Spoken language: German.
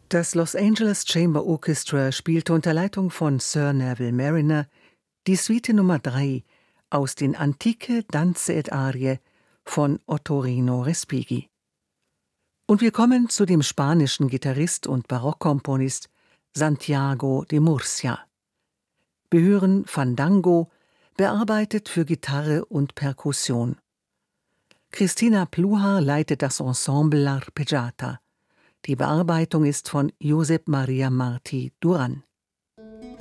Das Los Angeles Chamber Orchestra spielte unter Leitung von Sir Neville Marriner die Suite Nummer 3 aus den Antiche Danze et Arie von Ottorino Respighi. Und wir kommen zu dem spanischen Gitarrist und Barockkomponist Santiago de Murcia. Wir hören Fandango, bearbeitet für Gitarre und Perkussion. Christina Pluhar leitet das Ensemble L'Arpeggiata. Die Bearbeitung ist von Josep Maria Martí Duran.